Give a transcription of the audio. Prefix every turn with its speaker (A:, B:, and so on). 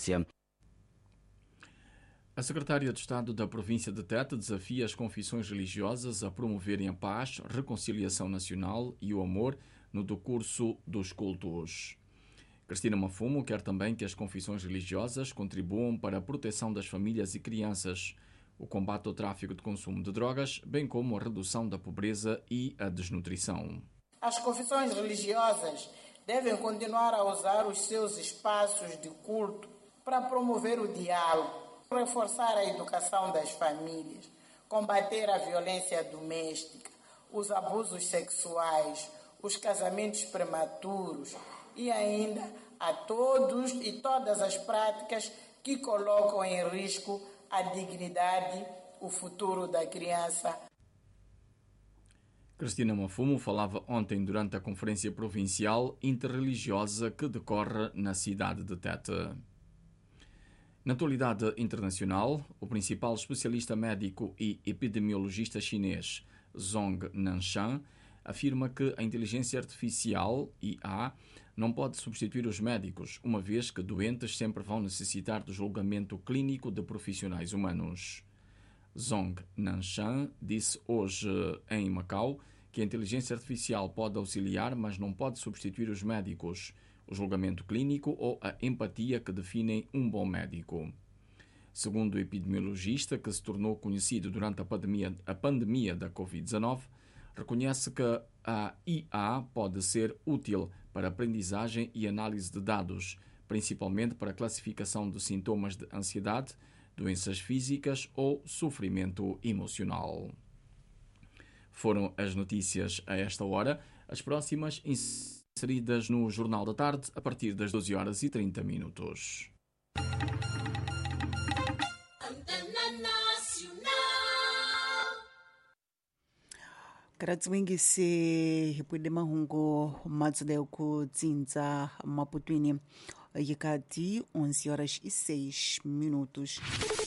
A: violência.
B: A secretária de Estado da província de Tete desafia as confissões religiosas a promoverem a paz, reconciliação nacional e o amor no decurso dos cultos. Cristina Mafumo quer também que as confissões religiosas contribuam para a proteção das famílias e crianças, o combate ao tráfico de consumo de drogas, bem como a redução da pobreza e a desnutrição.
C: As confissões religiosas devem continuar a usar os seus espaços de culto para promover o diálogo, reforçar a educação das famílias, combater a violência doméstica, os abusos sexuais, os casamentos prematuros e ainda a todos e todas as práticas que colocam em risco a dignidade, o futuro da criança.
B: Cristina Mafumo falava ontem durante a Conferência Provincial Interreligiosa que decorre na cidade de Tete. Na atualidade internacional, o principal especialista médico e epidemiologista chinês, Zhong Nanshan, afirma que a inteligência artificial, IA, não pode substituir os médicos, uma vez que doentes sempre vão necessitar do julgamento clínico de profissionais humanos. Zhong Nanshan disse hoje em Macau que a inteligência artificial pode auxiliar, mas não pode substituir os médicos, o julgamento clínico ou a empatia que definem um bom médico. Segundo o epidemiologista, que se tornou conhecido durante a pandemia da Covid-19, reconhece que a IA pode ser útil para aprendizagem e análise de dados, principalmente para a classificação de sintomas de ansiedade, doenças físicas ou sofrimento emocional. Foram as notícias a esta hora. As próximas inseridas no Jornal da Tarde a partir das 12h30.
D: Karatswingise hipwede mahungo matsideu ku Tsinza Maputwini yikati 11h06.